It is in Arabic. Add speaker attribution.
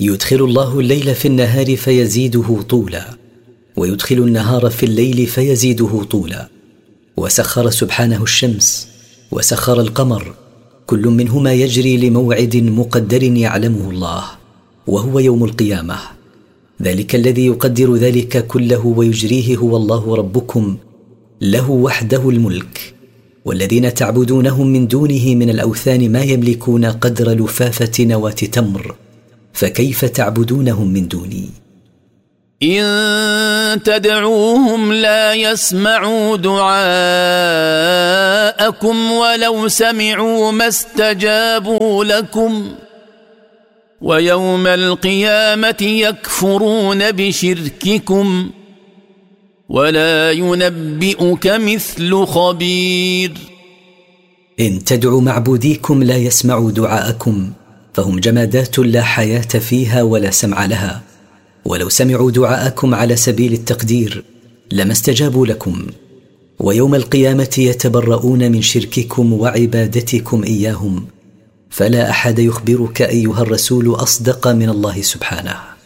Speaker 1: يدخل الله الليل في النهار فيزيده طولا، ويدخل النهار في الليل فيزيده طولا. وسخر سبحانه الشمس وسخر القمر، كل منهما يجري لموعد مقدر يعلمه الله، وهو يوم القيامة. ذلك الذي يقدر ذلك كله ويجريه هو الله ربكم، له وحده الملك. والذين تعبدونهم من دونه من الأوثان ما يملكون قدر لفافة نواة تمر، فكيف تعبدونهم من دوني؟
Speaker 2: إن تدعوهم لا يسمعوا دعاءكم ولو سمعوا ما استجابوا لكم، ويوم القيامة يكفرون بشرككم، ولا ينبئك مثل خبير.
Speaker 1: إن تدعوا معبوديكم لا يسمعوا دعاءكم، فهم جمادات لا حياة فيها ولا سمع لها، ولو سمعوا دعاءكم على سبيل التقدير لما استجابوا لكم. ويوم القيامة يتبرؤون من شرككم وعبادتكم إياهم، فلا أحد يخبرك أيها الرسول أصدق من الله سبحانه.